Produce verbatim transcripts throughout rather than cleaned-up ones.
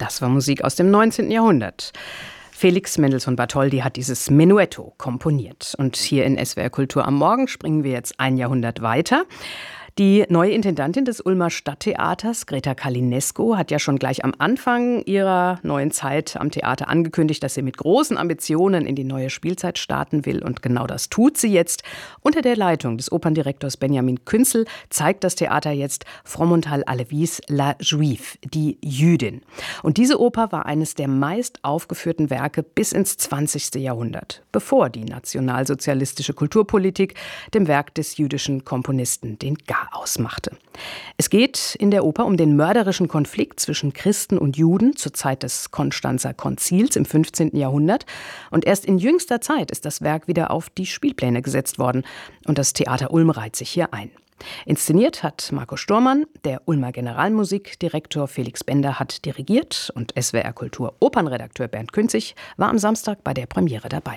Das war Musik aus dem neunzehnten Jahrhundert. Felix Mendelssohn-Bartholdy hat dieses Menuetto komponiert. Und hier in S W R Kultur am Morgen springen wir jetzt ein Jahrhundert weiter. Die neue Intendantin des Ulmer Stadttheaters, Greta Kalinesco, hat ja schon gleich am Anfang ihrer neuen Zeit am Theater angekündigt, dass sie mit großen Ambitionen in die neue Spielzeit starten will. Und genau das tut sie jetzt. Unter der Leitung des Operndirektors Benjamin Künzel zeigt das Theater jetzt Fromental Alevis La Juive, die Jüdin. Und diese Oper war eines der meist aufgeführten Werke bis ins zwanzigste Jahrhundert, bevor die nationalsozialistische Kulturpolitik dem Werk des jüdischen Komponisten den Gar ausmachte. Es geht in der Oper um den mörderischen Konflikt zwischen Christen und Juden zur Zeit des Konstanzer Konzils im fünfzehnten Jahrhundert. Und erst in jüngster Zeit ist das Werk wieder auf die Spielpläne gesetzt worden. Und das Theater Ulm reiht sich hier ein. Inszeniert hat Marco Sturmann, der Ulmer Generalmusikdirektor Felix Bender hat dirigiert und S W R Kultur Opernredakteur Bernd Künzig war am Samstag bei der Premiere dabei.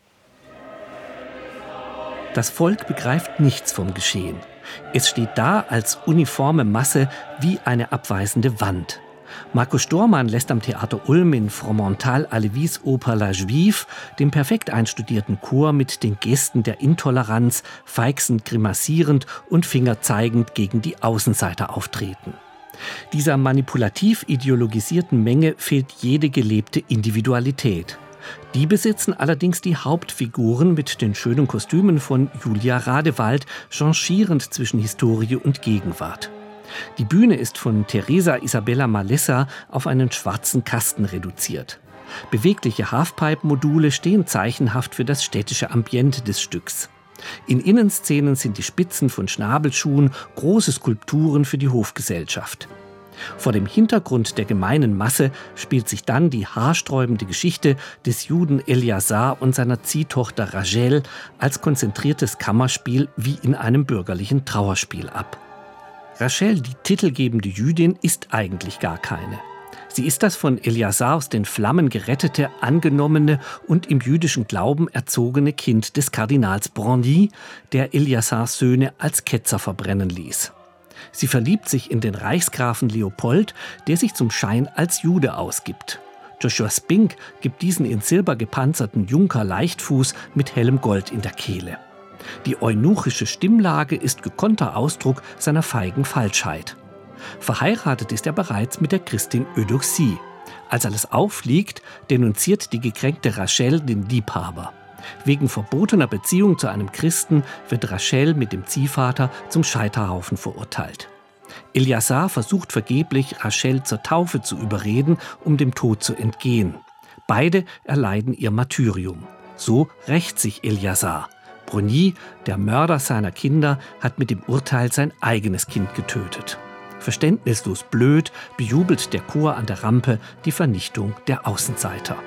Das Volk begreift nichts vom Geschehen. Es steht da als uniforme Masse wie eine abweisende Wand. Marco Sturmann lässt am Theater Ulm in Fromental Alevis Oper La Juive den perfekt einstudierten Chor mit den Gesten der Intoleranz, feixend grimassierend und fingerzeigend gegen die Außenseiter auftreten. Dieser manipulativ ideologisierten Menge fehlt jede gelebte Individualität. Die besitzen allerdings die Hauptfiguren mit den schönen Kostümen von Julia Radewald, changierend zwischen Historie und Gegenwart. Die Bühne ist von Teresa Isabella Malessa auf einen schwarzen Kasten reduziert. Bewegliche Halfpipe-Module stehen zeichenhaft für das städtische Ambiente des Stücks. In Innenszenen sind die Spitzen von Schnabelschuhen große Skulpturen für die Hofgesellschaft. Vor dem Hintergrund der gemeinen Masse spielt sich dann die haarsträubende Geschichte des Juden Eliasar und seiner Ziehtochter Rachel als konzentriertes Kammerspiel wie in einem bürgerlichen Trauerspiel ab. Rachel, die titelgebende Jüdin, ist eigentlich gar keine. Sie ist das von Eliasar aus den Flammen gerettete, angenommene und im jüdischen Glauben erzogene Kind des Kardinals Brandy, der Eliasars Söhne als Ketzer verbrennen ließ. Sie verliebt sich in den Reichsgrafen Leopold, der sich zum Schein als Jude ausgibt. Joshua Spink gibt diesen in Silber gepanzerten Junker Leichtfuß mit hellem Gold in der Kehle. Die eunuchische Stimmlage ist gekonnter Ausdruck seiner feigen Falschheit. Verheiratet ist er bereits mit der Christin Eudoxie. Als alles auffliegt, denunziert die gekränkte Rachel den Liebhaber. Wegen verbotener Beziehung zu einem Christen wird Rachel mit dem Ziehvater zum Scheiterhaufen verurteilt. Eliasar versucht vergeblich, Rachel zur Taufe zu überreden, um dem Tod zu entgehen. Beide erleiden ihr Martyrium. So rächt sich Eliasar. Brogny, der Mörder seiner Kinder, hat mit dem Urteil sein eigenes Kind getötet. Verständnislos blöd bejubelt der Chor an der Rampe die Vernichtung der Außenseiter.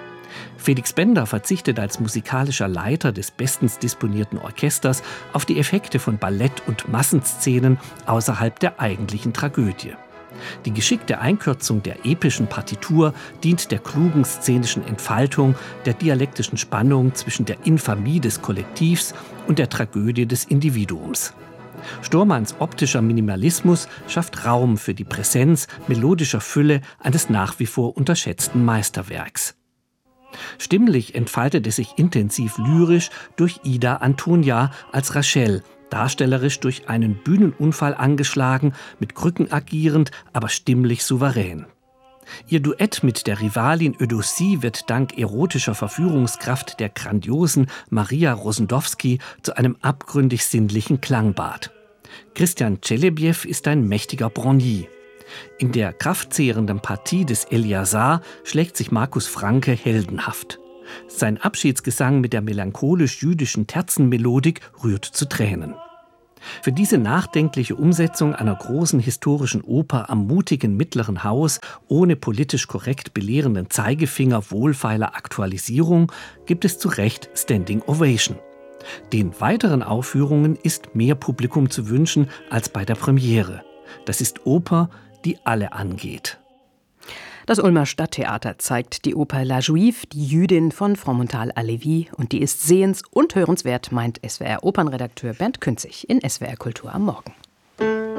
Felix Bender verzichtet als musikalischer Leiter des bestens disponierten Orchesters auf die Effekte von Ballett- und Massenszenen außerhalb der eigentlichen Tragödie. Die geschickte Einkürzung der epischen Partitur dient der klugen szenischen Entfaltung, der dialektischen Spannung zwischen der Infamie des Kollektivs und der Tragödie des Individuums. Sturmanns optischer Minimalismus schafft Raum für die Präsenz melodischer Fülle eines nach wie vor unterschätzten Meisterwerks. Stimmlich entfaltet es sich intensiv lyrisch durch Ida Antonia als Rachel, darstellerisch durch einen Bühnenunfall angeschlagen, mit Krücken agierend, aber stimmlich souverän. Ihr Duett mit der Rivalin Eudoxie wird dank erotischer Verführungskraft der grandiosen Maria Rosendowski zu einem abgründig sinnlichen Klangbad. Christian Celebiew ist ein mächtiger Brogny. In der kraftzehrenden Partie des Eliasar schlägt sich Markus Franke heldenhaft. Sein Abschiedsgesang mit der melancholisch-jüdischen Terzenmelodik rührt zu Tränen. Für diese nachdenkliche Umsetzung einer großen historischen Oper am mutigen mittleren Haus ohne politisch korrekt belehrenden Zeigefinger wohlfeiler Aktualisierung gibt es zu Recht Standing Ovation. Den weiteren Aufführungen ist mehr Publikum zu wünschen als bei der Premiere. Das ist Oper, die alle angeht. Das Ulmer Stadttheater zeigt die Oper La Juive, die Jüdin von Fromental Alevis. Und die ist sehens- und hörenswert, meint S W R-Opernredakteur Bernd Künzig in S W R Kultur am Morgen.